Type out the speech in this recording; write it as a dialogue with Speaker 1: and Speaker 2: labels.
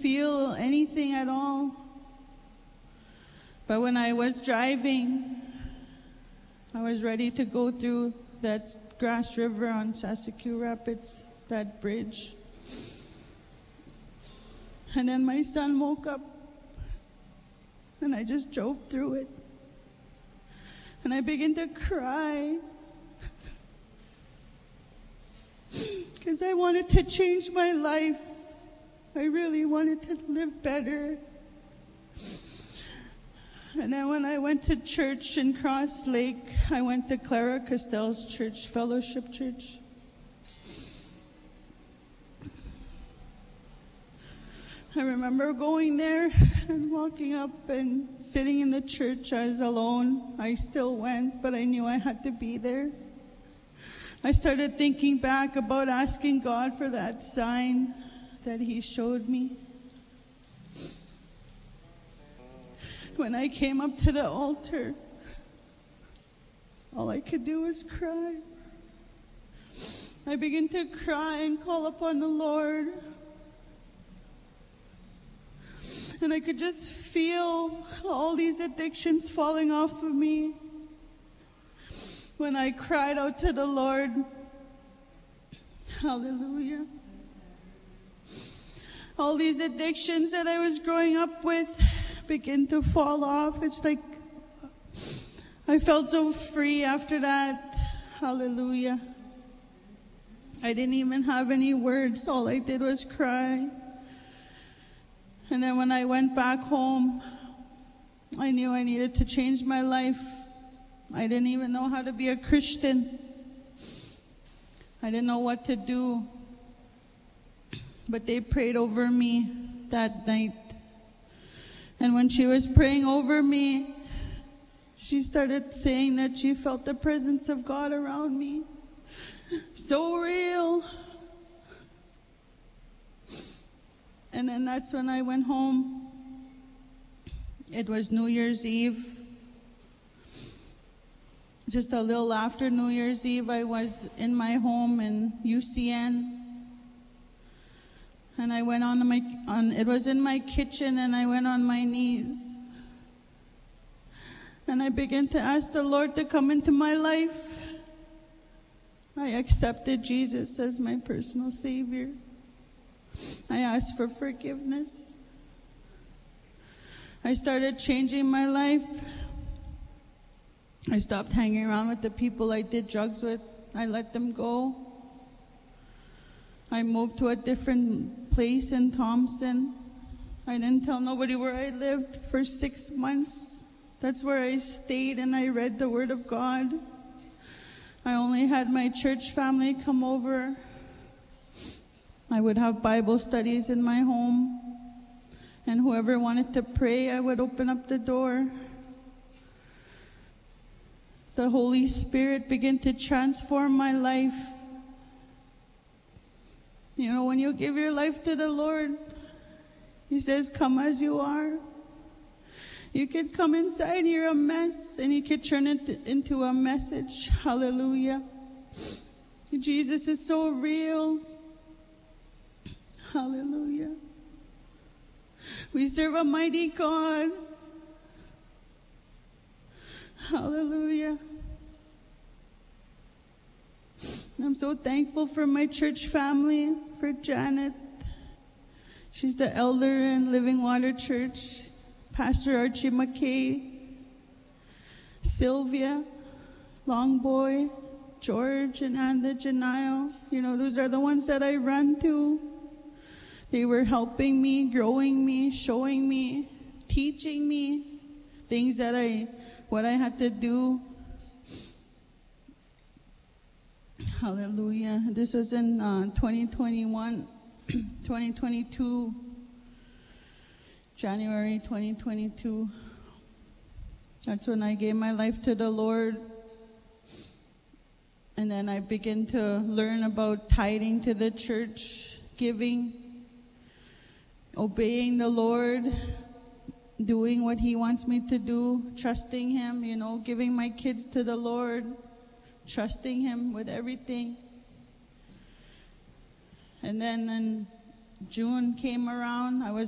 Speaker 1: feel anything at all. But when I was driving, I was ready to go through that Grass River on Saskatoon Rapids, that bridge. And then my son woke up, and I just drove through it. And I began to cry because I wanted to change my life. I really wanted to live better. And then when I went to church in Cross Lake, I went to Clara Costell's church, Fellowship Church. I remember going there and walking up and sitting in the church. I was alone. I still went, but I knew I had to be there. I started thinking back about asking God for that sign that He showed me. When I came up to the altar, all I could do was cry. I began to cry and call upon the Lord. And I could just feel all these addictions falling off of me. When I cried out to the Lord, hallelujah. All these addictions that I was growing up with begin to fall off. It's like I felt so free after that. Hallelujah. I didn't even have any words. All I did was cry. And then when I went back home, I knew I needed to change my life. I didn't even know how to be a Christian. I didn't know what to do. But they prayed over me that night. And when she was praying over me, she started saying that she felt the presence of God around me. So real. And then that's when I went home. It was New Year's Eve. Just a little after New Year's Eve, I was in my home in UCN. And I went it was in my kitchen, and I went on my knees. And I began to ask the Lord to come into my life. I accepted Jesus as my personal Savior. I asked for forgiveness. I started changing my life. I stopped hanging around with the people I did drugs with. I let them go. I moved to a different place in Thompson. I didn't tell nobody where I lived for 6 months. That's where I stayed, and I read the Word of God. I only had my church family come over. I would have Bible studies in my home. And whoever wanted to pray, I would open up the door. The Holy Spirit began to transform my life. You know, when you give your life to the Lord, He says, come as you are. You could come inside, you're a mess, and He could turn it into a message. Hallelujah. Jesus is so real. Hallelujah. We serve a mighty God. Hallelujah. I'm so thankful for my church family, for Janet. She's the elder in Living Water Church. Pastor Archie McKay, Sylvia, Longboy, George, and Anda Janile. You know, those are the ones that I run to. They were helping me, growing me, showing me, teaching me things that what I had to do. Hallelujah. This was in 2021, 2022, January 2022. That's when I gave my life to the Lord. And then I began to learn about tithing to the church, giving, obeying the Lord, doing what He wants me to do, trusting Him, you know, giving my kids to the Lord, trusting Him with everything. And then June came around. I was